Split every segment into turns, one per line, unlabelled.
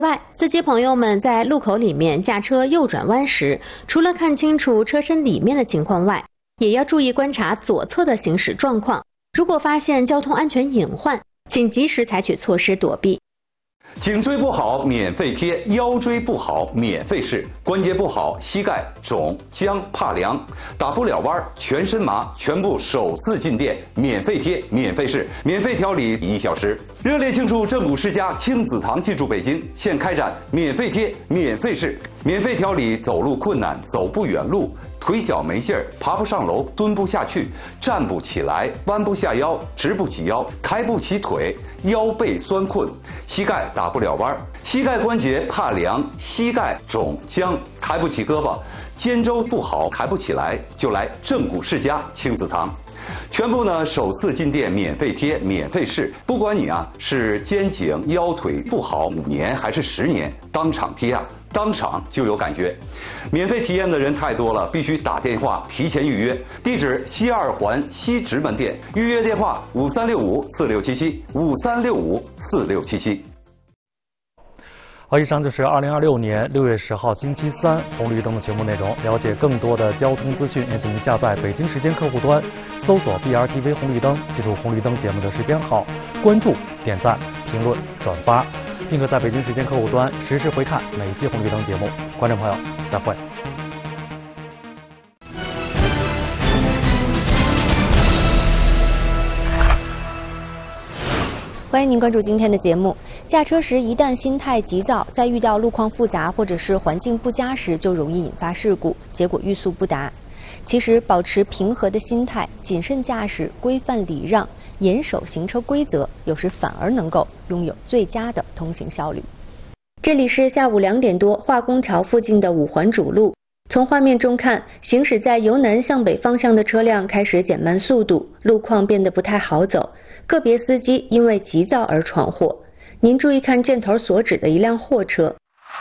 外，司机朋友们在路口里面驾车右转弯时，除了看清楚车身里面的情况外，也要注意观察左侧的行驶状况。如果发现交通安全隐患，请及时采取措施躲避。
颈椎不好免费贴，腰椎不好免费试，关节不好膝盖肿僵怕凉打不了弯全身麻，全部首次进店免费贴免费试，免费调理1小时。热烈庆祝正骨世家亲子堂进驻北京，现开展免费贴免费试，免费调理走路困难走不远路，腿脚没劲儿，爬不上楼，蹲不下去，站不起来，弯不下腰，直不起腰，抬不起腿，腰背酸困，膝盖打不了弯，膝盖关节怕凉，膝盖肿僵，抬不起胳膊，肩周不好，抬不起来，就来正骨世家亲子堂。全部呢首次进店免费贴免费试，不管你是肩颈腰腿不好5年还是10年，当场贴当场就有感觉。免费体验的人太多了，必须打电话提前预约。地址西2环西直门店，预约电话5365467753654677。
好，以上就是2026年6月10号星期三红绿灯的全部内容。了解更多的交通资讯，也请您下载北京时间客户端，搜索 BRTV 红绿灯，记住红绿灯节目的时间号，关注、点赞、评论、转发，并可在北京时间客户端实时回看每一期红绿灯节目。观众朋友，再会。
欢迎您关注今天的节目。驾车时一旦心态急躁，在遇到路况复杂或者是环境不佳时，就容易引发事故，结果欲速不达。其实，保持平和的心态，谨慎驾驶，规范礼让，严守行车规则，有时反而能够拥有最佳的通行效率。这里是下午2点多，化工桥附近的5环主路。从画面中看，行驶在由南向北方向的车辆开始减慢速度，路况变得不太好走。个别司机因为急躁而闯祸。您注意看箭头所指的一辆货车。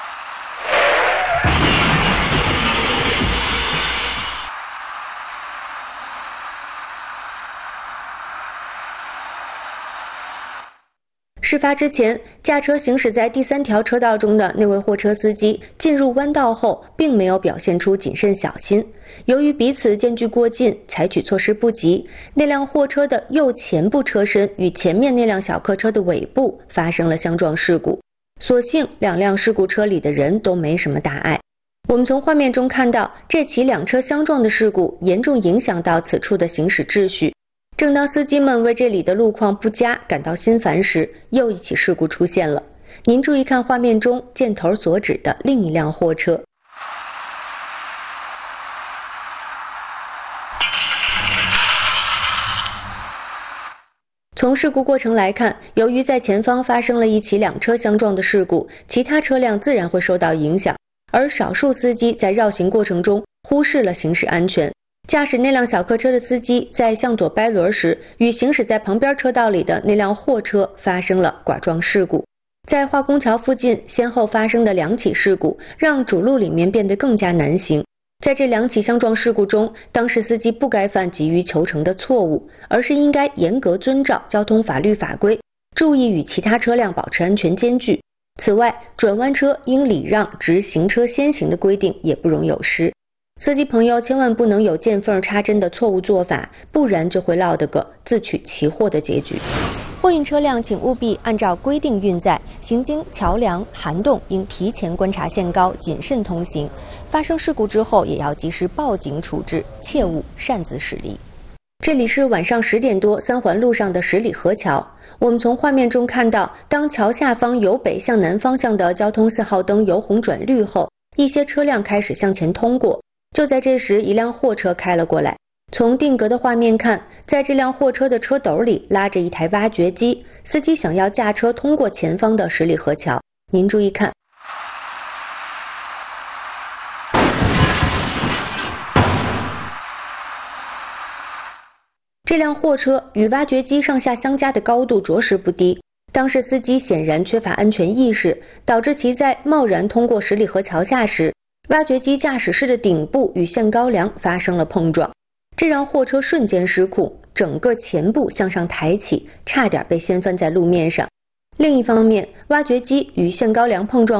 事发之前，驾车行驶在第3条车道中的那位货车司机进入弯道后，并没有表现出谨慎小心。由于彼此间距过近，采取措施不及，那辆货车的右前部车身与前面那辆小客车的尾部发生了相撞事故。所幸2辆事故车里的人都没什么大碍。我们从画面中看到，这起2车相撞的事故严重影响到此处的行驶秩序。正当司机们为这里的路况不佳感到心烦时，又一起事故出现了。您注意看画面中箭头所指的另一辆货车。从事故过程来看，由于在前方发生了一起2车相撞的事故，其他车辆自然会受到影响，而少数司机在绕行过程中忽视了行驶安全。驾驶那辆小客车的司机在向左掰轮时，与行驶在旁边车道里的那辆货车发生了剐撞事故。在化工桥附近先后发生的2起事故，让主路里面变得更加难行。在这2起相撞事故中，当事司机不该犯急于求成的错误，而是应该严格遵照交通法律法规，注意与其他车辆保持安全间距。此外，转弯车应礼让直行车先行的规定也不容有失。司机朋友千万不能有见缝插针的错误做法，不然就会落得个自取其祸的结局。货运车辆请务必按照规定运载，行经桥梁、涵洞应提前观察限高，谨慎通行。发生事故之后也要及时报警处置，切勿擅自驶离。这里是晚上10点多3环路上的十里河桥。我们从画面中看到，当桥下方由北向南方向的交通信号灯由红转绿后，一些车辆开始向前通过。就在这时，一辆货车开了过来。从定格的画面看，在这辆货车的车斗里拉着一台挖掘机，司机想要驾车通过前方的十里河桥。您注意看，这辆货车与挖掘机上下相加的高度着实不低，当时司机显然缺乏安全意识，导致其在贸然通过十里河桥下时，挖掘机驾驶室的顶部与限高梁发生了碰撞，这让货车瞬间失控，整个前部向上抬起，差点被掀翻在路面上。 另一方面，挖掘机与限高梁碰撞